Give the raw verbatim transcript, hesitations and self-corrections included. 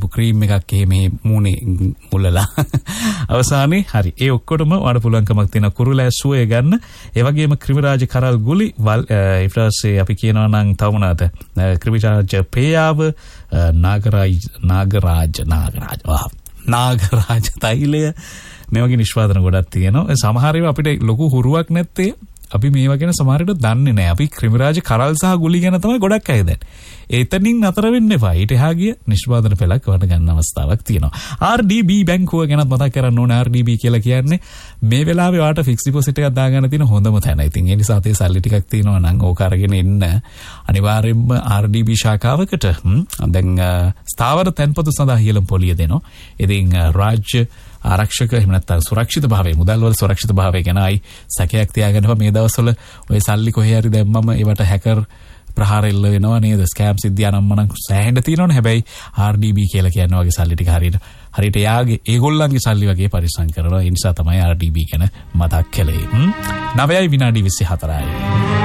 දීපු ක්‍රීම් එකක් එහෙම මූණේ මුල්ලලා අවසානයේ හරි ඒ ඔක්කොටම වඩ පුළුවන්කමක් තියෙන කුරුලෑස්සුවේ ගන්න. ඒ වගේම ක්‍රිමිරාජ කරල් ගුලි ඊට පස්සේ අපි කියනවා නම් තව මොනවාද ක්‍රිමිරාජ පේයාව නාගරාජ නාගරාජ නාගරාජ නාගරාජ තෛලය මේ වගේ නිෂ්පාදන ගොඩක් තියෙනවා. සමහර ඒවා අපිට ලොකු හුරුවක් නැත්තේ අපි මේවා ගැන සමහරවිට දන්නේ නැහැ. අපි ක්‍රිමිරාජ කරල් සහ ගුලි ගැන තමයි ගොඩක් අය දන්නේ. එතනින් නතර වෙන්න එපා. ඊට එහා ගිය නිෂ්පාදන පෙළක් වට ගන්න අවස්ථාවක් තියෙනවා. ආර් ඩී බී බැංකුව ගැන මතක් කරන්න ඕනේ. ආර් ඩී බී කියලා කියන්නේ මේ වෙලාවේ ඔයාලට ෆික්ස් ඩිපොසිට් එකක් දාගන්න තියෙන හොඳම තැන. ඉතින් ඒ නිසා තේ සල්ලි ටිකක් තියෙනවා නම් ඕක අරගෙන එන්න අනිවාර්යයෙන්ම ආර් ඩී බී ශාඛාවකට දැන් ස්ථාවර තැන්පතු සඳහා ඉහළම පොලිය දෙනවා. ඉතින් රාජ්‍ය ආරක්ෂක එහෙම නැත්නම් සුරක්ෂිත භාවය මුදල් වල සුරක්ෂිත භාවය ගැනයි සැකයක් තියාගන්නවා. මේ දවස්වල ඔය සල්ලි කොහේ හරි දැම්මම ඒවට හැකර් ප්‍රහාර එල්ල වෙනවා නේද? ස්කෑම් සිද්ධිය නම් මනම් සෑහෙන්න තියෙනවනේ. හැබැයි ආර් ඩී බී කියලා කියන්නේ වගේ සල්ලි ටික හරියට හරියට යාගේ ඒගොල්ලන්ගේ සල්ලි වගේ පරිස්සම් කරනවා. ඒ නිසා තමයි ආර් ඩී බී ගැන මතක් කළේ. නවයයි විනාඩි විසිහතරයි.